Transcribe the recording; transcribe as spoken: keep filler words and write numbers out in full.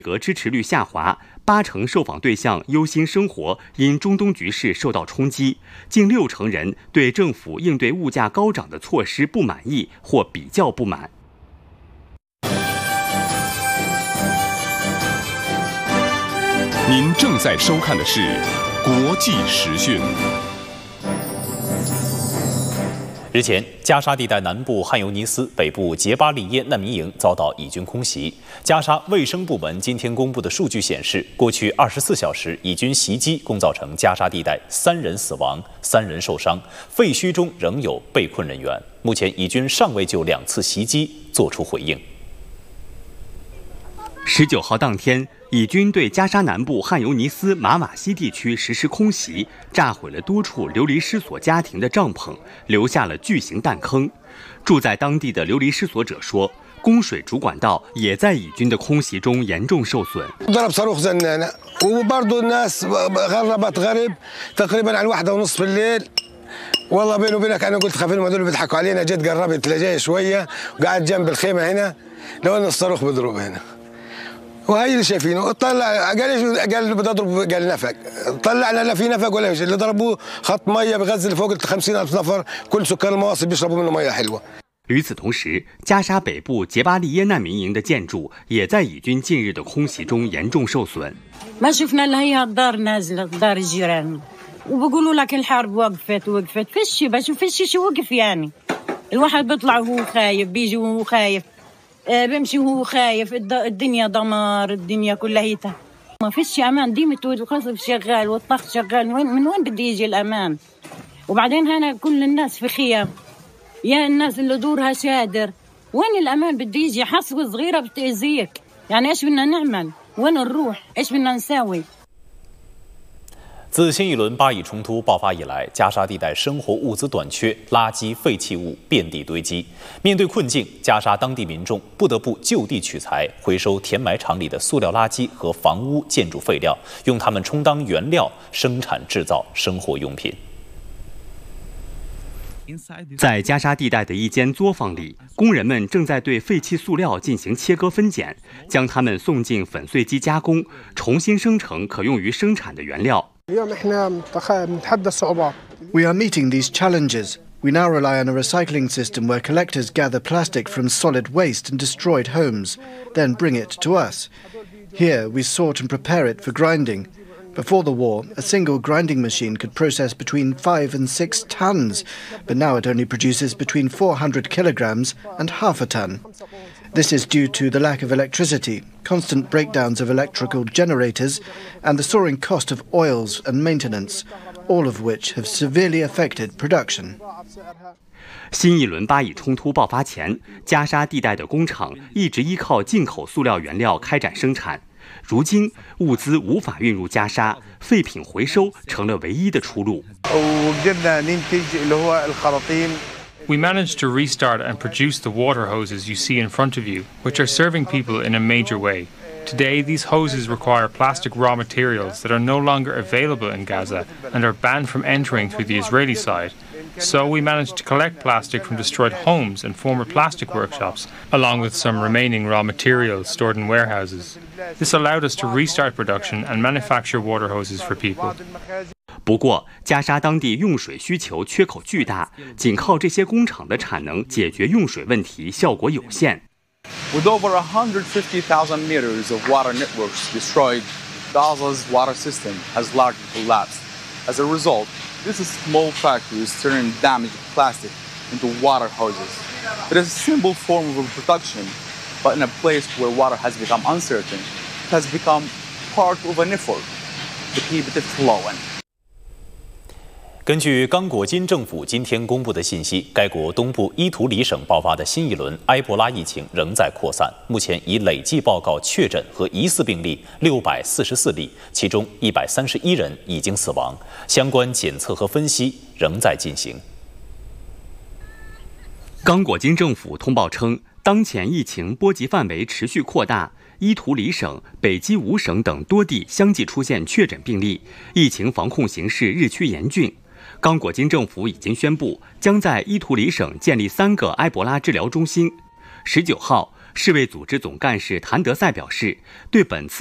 革支持率下滑，八成受访对象忧心生活因中东局势受到冲击，近六成人对政府应对物价高涨的措施不满意或比较不满。 您正在收看的是国际时讯。 日前，加沙地带南部汉尤尼斯、北部杰巴利耶难民营遭到以军空袭。加沙卫生部门今天公布的数据显示，过去二十四小时，以军袭击共造成加沙地带三人死亡、三人受伤，废墟中仍有被困人员。目前，以军尚未就两次袭击作出回应。 十九号当天，以军对加沙南部汉尤尼斯马瓦西地区实施空袭，炸毁了多处流离失所家庭的帐篷，留下了巨型弹坑。住在当地的流离失所者说，供水主管道也在以军的空袭中严重受损。 والله بيني وبينك انا قلت خايفين هذول بيضحكوا علينا جيت قربت تلاقيه شويه وقاعد جنب الخيمه هنا لو ان الصاروخ بيضرب هنا وهي اللي شايفينه طلع قال قال بدي اضرب قال نفق طلعنا لا في نفق ولا شيء اللي ضربوه خط ميه بغزه فوق ال خمسين ألف نفر كل سكان المواصل بيشربوا منه ميه حلوه。 与此同时，加沙北部杰巴利耶难民营的建筑也在以军近日的空袭中严重受损。 ما شفنا الا هي الدار نازله دار الجيران وبقولوا لك الحرب وقفت وقفت فيش بشوف فيش شو وقف يعني الواحد بيطلع وهو خايف بيجي وهو خايف آه بيمشي وهو خايف الدنيا دمار الدنيا كلها هيتا ما فيش امان ديما القصف شغال والطخ شغال من وين من وين بده يجي الامان وبعدين هنا كل الناس في خيام يا الناس اللي دورها شادر وين الامان بده يجي حصوه صغيره بتاذيك يعني ايش بدنا نعمل وين نروح ايش بدنا نساوي。 自新一轮巴以冲突爆发以来，加沙地带生活物资短缺，垃圾废弃物遍地堆积。面对困境，加沙当地民众不得不就地取材，回收填埋场里的塑料垃圾和房屋建筑废料，用它们充当原料，生产制造生活用品。 在加沙地带的一间作坊里，工人们正在对废弃塑料进行切割分拣，将它们送进粉碎机加工，重新生成可用于生产的原料。 We are meeting these challenges. We now rely on a recycling system where collectors gather plastic from solid waste and destroyed homes, then bring it to us. Here we sort and prepare it for grinding. Before the war, a single grinding machine could process between five and six tons, but now it only produces between four hundred kilograms and half a ton. This is due to the lack of electricity, constant breakdowns of electrical generators, and the soaring cost of oils and maintenance, all of which have severely affected production. 新一轮巴以冲突爆发前，加沙地带的工厂一直依靠进口塑料原料开展生产。如今，物资无法运入加沙，废品回收成了唯一的出路。 We managed to restart and produce the water hoses you see in front of you, which are serving people in a major way. Today, these hoses require plastic raw materials that are no longer available in Gaza and are banned from entering through the Israeli side. So we managed to collect plastic from destroyed homes and former plastic workshops, along with some remaining raw materials stored in warehouses. This allowed us to restart production and manufacture water hoses for people. 不过，加沙当地用水需求缺口巨大，仅靠这些工厂的产能解决用水问题效果有限。 With over one hundred fifty thousand meters of water networks destroyed, Gaza's water system has largely collapsed. As a result, this small factory is turning damaged plastic into water hoses. It is a simple form of production, but in a place where water has become uncertain, it has become part of an effort to keep it flowing. 根据刚果金政府今天公布的信息，该国东部伊图里省爆发的新一轮埃博拉疫情仍在扩散，目前已累计报告确诊和疑似病例六百四十四例，其中一百三十一人已经死亡，相关检测和分析仍在进行。 刚果金政府通报称，当前疫情波及范围持续扩大，伊图里省、北基吾省等多地相继出现确诊病例，疫情防控形势日趋严峻。刚果金政府已经宣布，将在伊图里省建立三个埃博拉治疗中心。十九号， 世卫组织总干事谭德赛表示，对本次